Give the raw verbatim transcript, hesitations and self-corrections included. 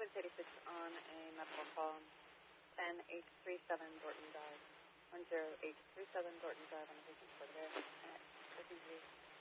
sequence eighty-six on a medical call, ten eight three seven Dorton Drive, one zero eight three seven Dorton Drive on the patient for today.